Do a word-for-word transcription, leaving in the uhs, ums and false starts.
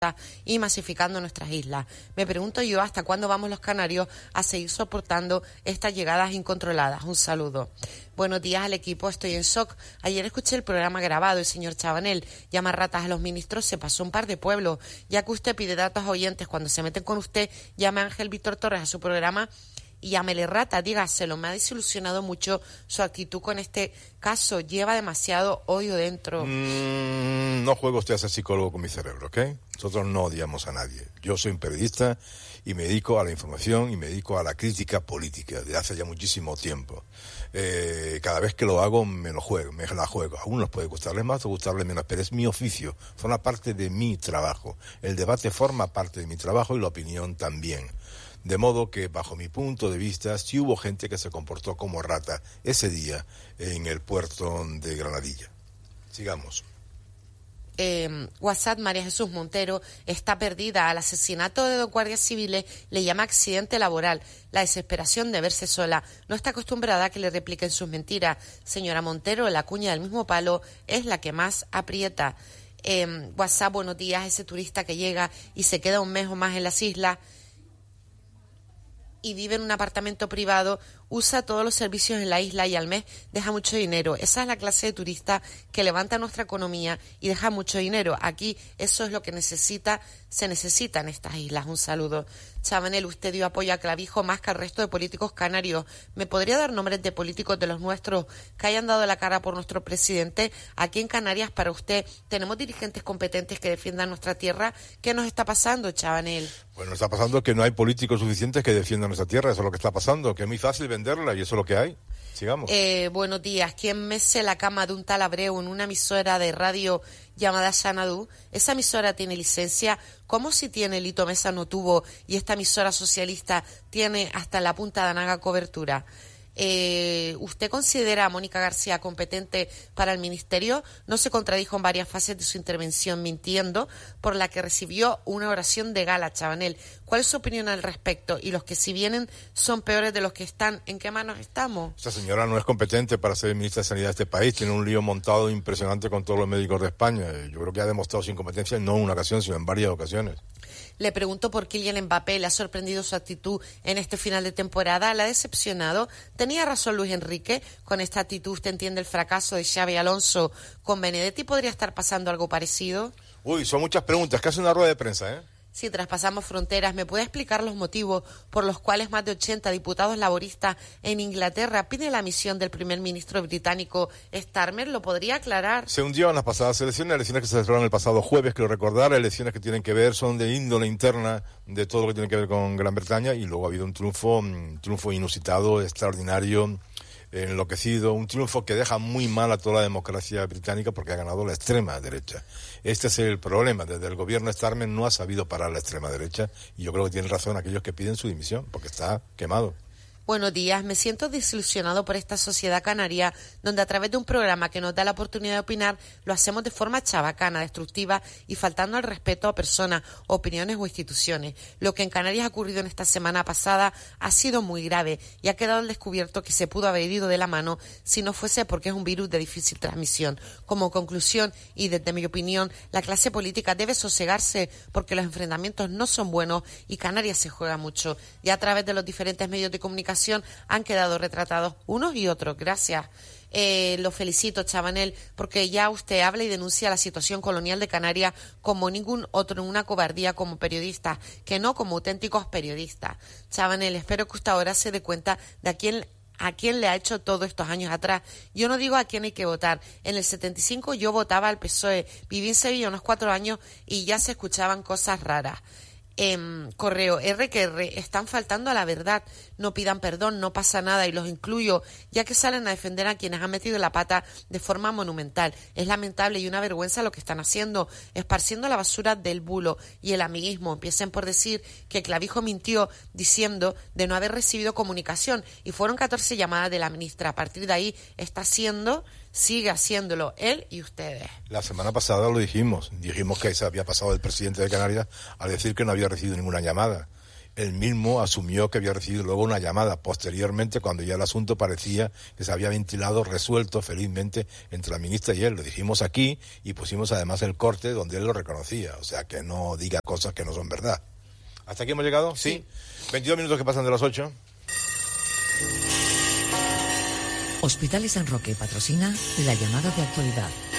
y masificando nuestras islas. Me pregunto yo hasta cuándo vamos los canarios a seguir soportando estas llegadas incontroladas. Un saludo. Buenos días al equipo, estoy en shock. Ayer escuché el programa grabado y señor Chabanel llama ratas a los ministros, se pasó un par de pueblos. Ya que usted pide datos a oyentes cuando se meten con usted, llame a Ángel Víctor Torres a su programa y llámele rata, dígaselo. Me ha desilusionado mucho su actitud con este caso. Lleva demasiado odio dentro. Mm, no juego usted a ser psicólogo con mi cerebro, ¿ok? Nosotros no odiamos a nadie. Yo soy un periodista y me dedico a la información y me dedico a la crítica política desde hace ya muchísimo tiempo. Eh, cada vez que lo hago me lo juego, me la juego. A unos puede gustarles más o gustarles menos, pero es mi oficio, forma parte de mi trabajo. El debate forma parte de mi trabajo y la opinión también. De modo que, bajo mi punto de vista, sí hubo gente que se comportó como rata ese día en el puerto de Granadilla. Sigamos. Eh, WhatsApp, María Jesús Montero está perdida. Al asesinato de dos guardias civiles le llama accidente laboral. La desesperación de verse sola. No está acostumbrada a que le repliquen sus mentiras. Señora Montero, la cuña del mismo palo es la que más aprieta. Eh, WhatsApp, buenos días. Ese turista que llega y se queda un mes o más en las islas y vive en un apartamento privado, usa todos los servicios en la isla y al mes deja mucho dinero. Esa es la clase de turista que levanta nuestra economía y deja mucho dinero. Aquí eso es lo que necesita, se necesita en estas islas. Un saludo. Chabanel, usted dio apoyo a Clavijo más que al resto de políticos canarios. ¿Me podría dar nombres de políticos de los nuestros que hayan dado la cara por nuestro presidente? Aquí en Canarias, para usted, ¿tenemos dirigentes competentes que defiendan nuestra tierra? ¿Qué nos está pasando, Chabanel? Bueno, está pasando que no hay políticos suficientes que defiendan nuestra tierra. Eso es lo que está pasando, que es muy fácil venderla y eso es lo que hay. Sigamos. Eh, buenos días. ¿Quién mece la cama de un tal Abreu en una emisora de radio llamada Xanadu? Esa emisora tiene licencia. ¿Cómo si tiene Lito Mesa no tuvo y esta emisora socialista tiene hasta en la punta de Anaga cobertura? Eh, ¿Usted considera a Mónica García competente para el ministerio? No se contradijo en varias fases de su intervención mintiendo, por la que recibió una oración de gala, Chabanel. ¿Cuál es su opinión al respecto? Y los que si vienen son peores de los que están. ¿En qué manos estamos? Esta señora no es competente para ser ministra de Sanidad de este país. Tiene un lío montado impresionante con todos los médicos de España. Yo creo que ha demostrado su incompetencia no en una ocasión, sino en varias ocasiones. Le pregunto por Kylian Mbappé. ¿Le ha sorprendido su actitud en este final de temporada? ¿La ha decepcionado? ¿Tenía razón Luis Enrique? Con esta actitud usted entiende el fracaso de Xabi Alonso. ¿Con Benedetti podría estar pasando algo parecido? Uy, son muchas preguntas. Casi una rueda de prensa, ¿eh? Si traspasamos fronteras, ¿me puede explicar los motivos por los cuales más de ochenta diputados laboristas en Inglaterra piden la misión del primer ministro británico Starmer? ¿Lo podría aclarar? Se hundió en las pasadas elecciones, elecciones que se celebraron el pasado jueves, quiero recordar, elecciones que tienen que ver, son de índole interna de todo lo que tiene que ver con Gran Bretaña, y luego ha habido un triunfo, un triunfo inusitado, extraordinario, enloquecido, un triunfo que deja muy mal a toda la democracia británica porque ha ganado la extrema derecha. Este es el problema. Desde el gobierno Starmer no ha sabido parar la extrema derecha y yo creo que tienen razón aquellos que piden su dimisión porque está quemado. Buenos días, me siento desilusionado por esta sociedad canaria donde a través de un programa que nos da la oportunidad de opinar lo hacemos de forma chabacana, destructiva y faltando al respeto a personas, opiniones o instituciones. Lo que en Canarias ha ocurrido en esta semana pasada ha sido muy grave y ha quedado al descubierto que se pudo haber ido de la mano si no fuese porque es un virus de difícil transmisión. Como conclusión y desde mi opinión, la clase política debe sosegarse porque los enfrentamientos no son buenos y Canarias se juega mucho. Ya a través de los diferentes medios de comunicación han quedado retratados unos y otros. Gracias. Eh, lo felicito, Chabanel, porque ya usted habla y denuncia la situación colonial de Canarias como ningún otro, en una cobardía como periodista, que no como auténticos periodistas. Chabanel, espero que usted ahora se dé cuenta de a quién a quién le ha hecho todos estos años atrás. Yo no digo a quién hay que votar. En el setenta y cinco yo votaba al P S O E, viví en Sevilla unos cuatro años y ya se escuchaban cosas raras. Eh, correo R que R, están faltando a la verdad, no pidan perdón, no pasa nada y los incluyo, ya que salen a defender a quienes han metido la pata de forma monumental. Es lamentable y una vergüenza lo que están haciendo, esparciendo la basura del bulo y el amiguismo. Empiecen por decir que Clavijo mintió diciendo de no haber recibido comunicación y fueron catorce llamadas de la ministra. A partir de ahí está haciendo, sigue haciéndolo él y ustedes. La semana pasada lo dijimos, dijimos que se había pasado el presidente de Canarias al decir que no había recibido ninguna llamada. él mismo asumió que había recibido luego una llamada posteriormente, cuando ya el asunto parecía que se había ventilado, resuelto felizmente entre la ministra y él. Lo dijimos aquí y pusimos además el corte donde él lo reconocía, o sea, que no diga cosas que no son verdad. ¿Hasta aquí hemos llegado? Sí. veintidós minutos que pasan de las ocho. Hospitales San Roque patrocina la llamada de actualidad.